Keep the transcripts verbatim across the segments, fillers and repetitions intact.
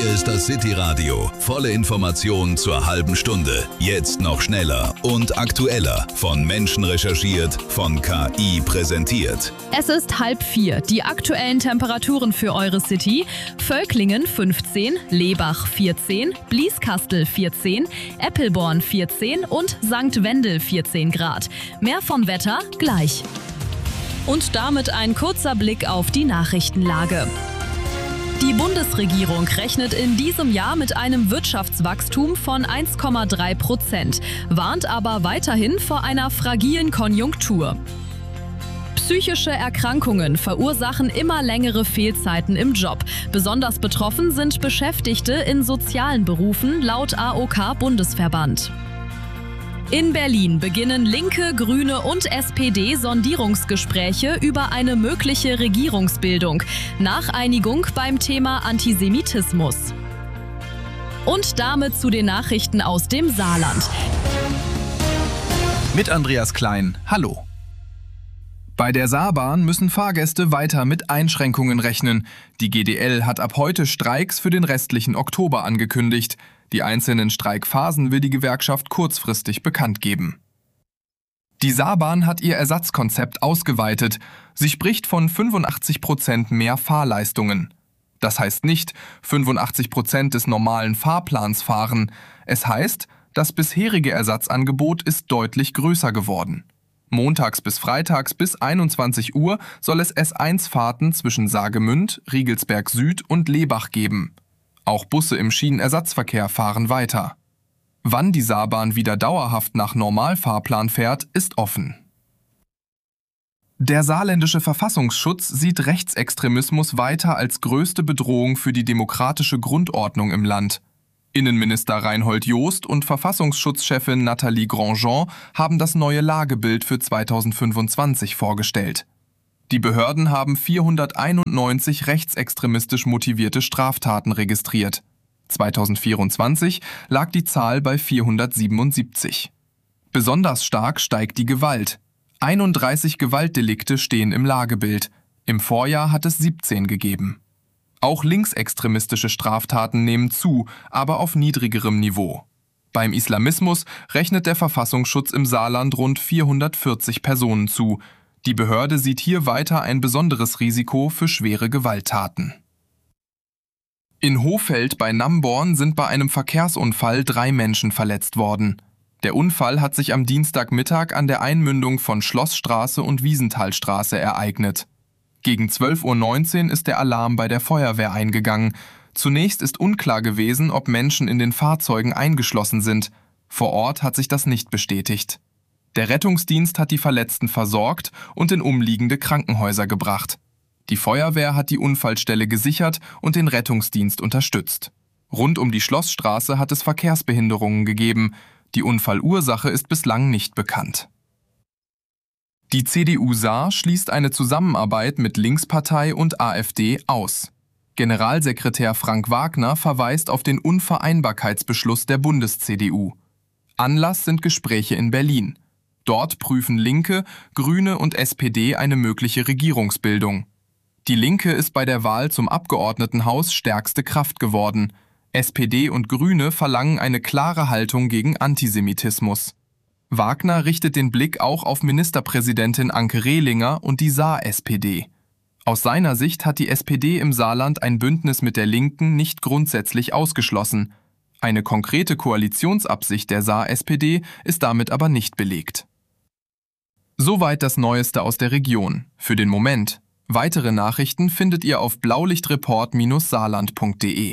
Hier ist das City Radio. Volle Informationen zur halben Stunde. Jetzt noch schneller und aktueller. Von Menschen recherchiert, von K I präsentiert. Es ist halb vier. Die aktuellen Temperaturen für eure City: Völklingen fünfzehn, Lebach vierzehn, Blieskastel vierzehn, Eppelborn vierzehn und Sankt Wendel vierzehn Grad. Mehr vom Wetter gleich. Und damit ein kurzer Blick auf die Nachrichtenlage. Die Bundesregierung rechnet in diesem Jahr mit einem Wirtschaftswachstum von eins Komma drei Prozent, warnt aber weiterhin vor einer fragilen Konjunktur. Psychische Erkrankungen verursachen immer längere Fehlzeiten im Job. Besonders betroffen sind Beschäftigte in sozialen Berufen laut A O K-Bundesverband. In Berlin beginnen Linke, Grüne und S P D Sondierungsgespräche über eine mögliche Regierungsbildung nach Einigung beim Thema Antisemitismus. Und damit zu den Nachrichten aus dem Saarland. Mit Andreas Klein. Hallo. Bei der Saarbahn müssen Fahrgäste weiter mit Einschränkungen rechnen. Die G D L hat ab heute Streiks für den restlichen Oktober angekündigt. Die einzelnen Streikphasen will die Gewerkschaft kurzfristig bekannt geben. Die Saarbahn hat ihr Ersatzkonzept ausgeweitet. Sie spricht von fünfundachtzig Prozent mehr Fahrleistungen. Das heißt nicht fünfundachtzig Prozent des normalen Fahrplans fahren. Es heißt, das bisherige Ersatzangebot ist deutlich größer geworden. Montags bis freitags bis einundzwanzig Uhr soll es S eins Fahrten zwischen Saargemünd, Riegelsberg Süd und Lebach geben. Auch Busse im Schienenersatzverkehr fahren weiter. Wann die Saarbahn wieder dauerhaft nach Normalfahrplan fährt, ist offen. Der saarländische Verfassungsschutz sieht Rechtsextremismus weiter als größte Bedrohung für die demokratische Grundordnung im Land. Innenminister Reinhold Jost und Verfassungsschutzchefin Nathalie Grandjean haben das neue Lagebild für zweitausendfünfundzwanzig vorgestellt. Die Behörden haben vierhunderteinundneunzig rechtsextremistisch motivierte Straftaten registriert. zweitausendvierundzwanzig lag die Zahl bei vierhundertsiebenundsiebzig. Besonders stark steigt die Gewalt. einunddreißig Gewaltdelikte stehen im Lagebild. Im Vorjahr hat es siebzehn gegeben. Auch linksextremistische Straftaten nehmen zu, aber auf niedrigerem Niveau. Beim Islamismus rechnet der Verfassungsschutz im Saarland rund vierhundertvierzig Personen zu. Die Behörde sieht hier weiter ein besonderes Risiko für schwere Gewalttaten. In Hohfeld bei Namborn sind bei einem Verkehrsunfall drei Menschen verletzt worden. Der Unfall hat sich am Dienstagmittag an der Einmündung von Schlossstraße und Wiesenthalstraße ereignet. Gegen zwölf Uhr neunzehn ist der Alarm bei der Feuerwehr eingegangen. Zunächst ist unklar gewesen, ob Menschen in den Fahrzeugen eingeschlossen sind. Vor Ort hat sich das nicht bestätigt. Der Rettungsdienst hat die Verletzten versorgt und in umliegende Krankenhäuser gebracht. Die Feuerwehr hat die Unfallstelle gesichert und den Rettungsdienst unterstützt. Rund um die Schlossstraße hat es Verkehrsbehinderungen gegeben. Die Unfallursache ist bislang nicht bekannt. Die C D U Saar schließt eine Zusammenarbeit mit Linkspartei und A f D aus. Generalsekretär Frank Wagner verweist auf den Unvereinbarkeitsbeschluss der Bundes-C D U. Anlass sind Gespräche in Berlin. Dort prüfen Linke, Grüne und S P D eine mögliche Regierungsbildung. Die Linke ist bei der Wahl zum Abgeordnetenhaus stärkste Kraft geworden. S P D und Grüne verlangen eine klare Haltung gegen Antisemitismus. Wagner richtet den Blick auch auf Ministerpräsidentin Anke Rehlinger und die Saar-S P D. Aus seiner Sicht hat die S P D im Saarland ein Bündnis mit der Linken nicht grundsätzlich ausgeschlossen. Eine konkrete Koalitionsabsicht der Saar-S P D ist damit aber nicht belegt. Soweit das Neueste aus der Region. Für den Moment. Weitere Nachrichten findet ihr auf blaulichtreport Bindestrich saarland Punkt de.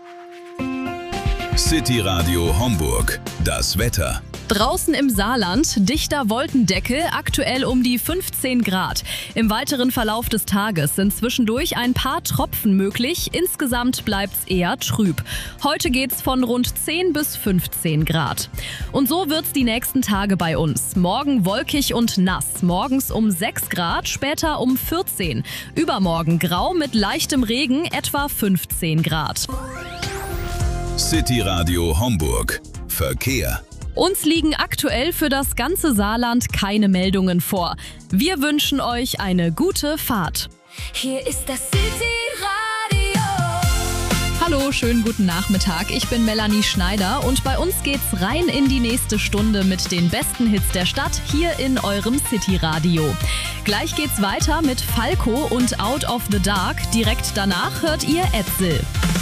City Radio Homburg. Das Wetter. Draußen im Saarland dichter Wolkendecke, aktuell um die fünfzehn Grad. Im weiteren Verlauf des Tages sind zwischendurch ein paar Tropfen möglich. Insgesamt bleibt's eher trüb. Heute geht's von rund zehn bis fünfzehn Grad. Und so wird's die nächsten Tage bei uns. Morgen wolkig und nass. Morgens um sechs Grad, später um vierzehn. Übermorgen grau mit leichtem Regen, etwa fünfzehn Grad. City Radio Homburg. Verkehr. Uns liegen aktuell für das ganze Saarland keine Meldungen vor. Wir wünschen euch eine gute Fahrt. Hier ist das City Radio. Hallo, schönen guten Nachmittag. Ich bin Melanie Schneider und bei uns geht's rein in die nächste Stunde mit den besten Hits der Stadt hier in eurem City-Radio. Gleich geht's weiter mit Falco und Out of the Dark. Direkt danach hört ihr Etzel.